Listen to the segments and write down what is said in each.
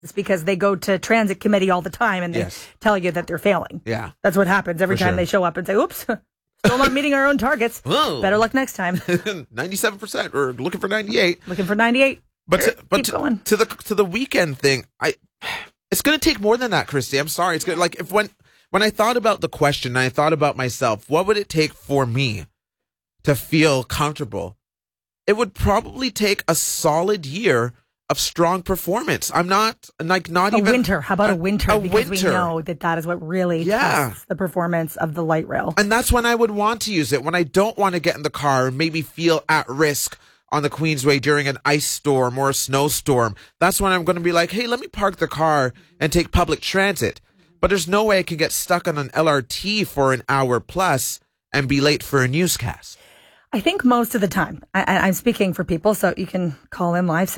It's because they go to transit committee all the time and they tell you that they're failing. Yeah. That's what happens every time they show up and say, oops, still not meeting our own targets. Whoa. Better luck next time. 97%. We're looking for 98. Looking for 98. But to the weekend thing, it's going to take more than that, Christy. I'm sorry. It's going like when I thought about the question and I thought about myself, what would it take for me to feel comfortable? It would probably take a solid year of strong performance. I'm not even winter. How about a winter? Because winter. We know that is what really tests the performance of the light rail. And that's when I would want to use it, when I don't want to get in the car and maybe feel at risk on the Queensway during an ice storm or a snowstorm. That's when I'm going to be like, hey, let me park the car and take public transit. But there's no way I can get stuck on an LRT for an hour plus and be late for a newscast. I think most of the time, I'm speaking for people, so you can call in live,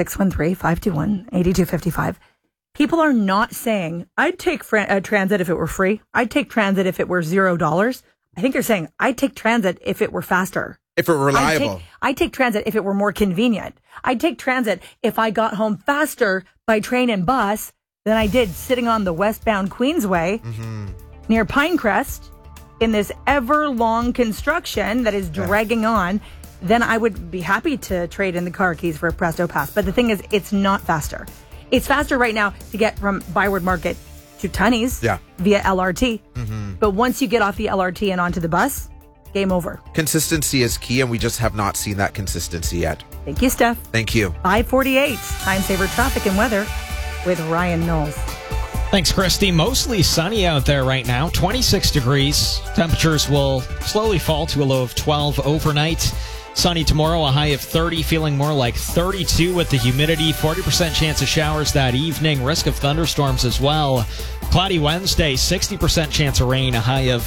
613-521-8255. People are not saying, I'd take transit if it were free. I'd take transit if it were $0. I think they're saying, I'd take transit if it were faster. If it were reliable. I'd take transit if it were more convenient. I'd take transit if I got home faster by train and bus than I did sitting on the westbound Queensway near Pinecrest in this ever-long construction that is dragging on. Then I would be happy to trade in the car keys for a Presto Pass. But the thing is, it's not faster. It's faster right now to get from Byward Market to Tunney's via LRT. But once you get off the LRT and onto the bus, game over. Consistency is key, and we just have not seen that consistency yet. Thank you, Steph. Thank you. 5:48, Time Saver Traffic and Weather with Ryan Knowles. Thanks, Christy. Mostly sunny out there right now. 26 degrees. Temperatures will slowly fall to a low of 12 overnight. Sunny tomorrow, a high of 30, feeling more like 32 with the humidity. 40% chance of showers that evening. Risk of thunderstorms as well. Cloudy Wednesday, 60% chance of rain, a high of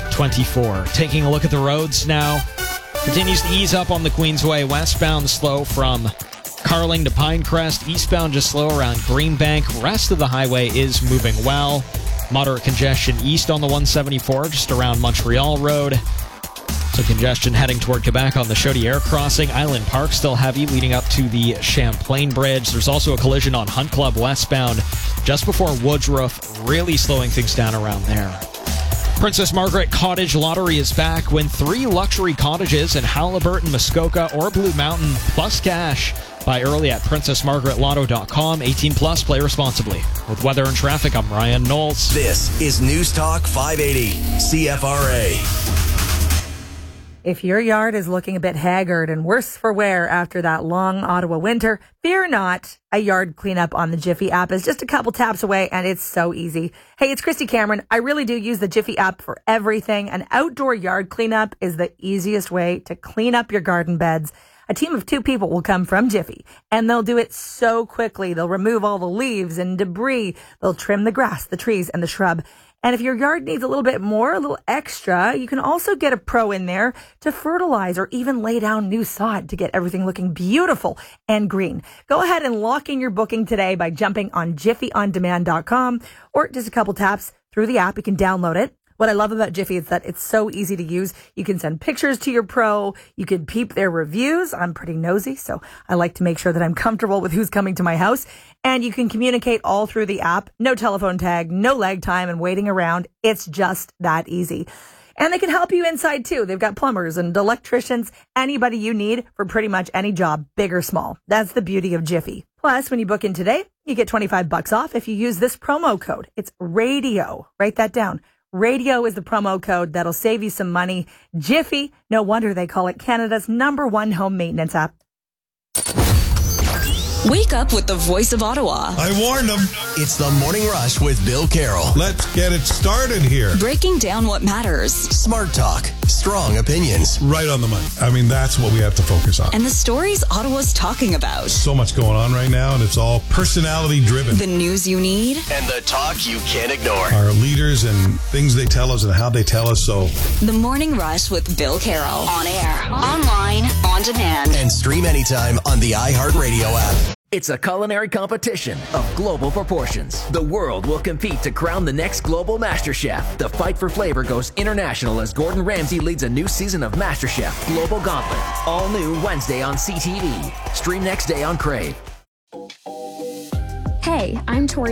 24. Taking a look at the roads now. Continues to ease up on the Queensway. Westbound slow from Carling to Pinecrest. Eastbound just slow around Greenbank. Rest of the highway is moving well. Moderate congestion east on the 174, just around Montreal Road. So congestion heading toward Quebec on the Chaudière crossing. Island Park still heavy leading up to the Champlain Bridge. There's also a collision on Hunt Club westbound just before Woodruff, really slowing things down around there. Princess Margaret Cottage Lottery is back. Win 3 luxury cottages in Haliburton, Muskoka, or Blue Mountain, plus cash. Buy early at princessmargaretlotto.com. 18 plus, play responsibly. With weather and traffic, I'm Ryan Knowles. This is News Talk 580, CFRA. If your yard is looking a bit haggard and worse for wear after that long Ottawa winter, fear not. A yard cleanup on the Jiffy app is just a couple taps away, and it's so easy. Hey, it's Christy Cameron. I really do use the Jiffy app for everything. An outdoor yard cleanup is the easiest way to clean up your garden beds. A team of 2 people will come from Jiffy, and they'll do it so quickly. They'll remove all the leaves and debris. They'll trim the grass, the trees, and the shrub. And if your yard needs a little bit more, a little extra, you can also get a pro in there to fertilize or even lay down new sod to get everything looking beautiful and green. Go ahead and lock in your booking today by jumping on jiffyondemand.com, or just a couple taps through the app. You can download it. What I love about Jiffy is that it's so easy to use. You can send pictures to your pro. You can peep their reviews. I'm pretty nosy, so I like to make sure that I'm comfortable with who's coming to my house. And you can communicate all through the app. No telephone tag, no lag time and waiting around. It's just that easy. And they can help you inside too. They've got plumbers and electricians, anybody you need for pretty much any job, big or small. That's the beauty of Jiffy. Plus, when you book in today, you get $25 off if you use this promo code. It's RADIO. Write that down. Radio is the promo code that'll save you some money. Jiffy, no wonder they call it Canada's #1 home maintenance app. Wake up with the voice of Ottawa. I warned them. It's the Morning Rush with Bill Carroll. Let's get it started here. Breaking down what matters. Smart talk, strong opinions. Right on the money. I mean, that's what we have to focus on. And the stories Ottawa's talking about. So much going on right now, and it's all personality driven. The news you need. And the talk you can't ignore. Our leaders and things they tell us and how they tell us. So, The Morning Rush with Bill Carroll. On air, online, on demand. And stream anytime on the iHeartRadio app. It's a culinary competition of global proportions. The world will compete to crown the next global MasterChef. The fight for flavor goes international as Gordon Ramsay leads a new season of MasterChef Global Gauntlet. All new Wednesday on CTV. Stream next day on Crave. Hey, I'm Tori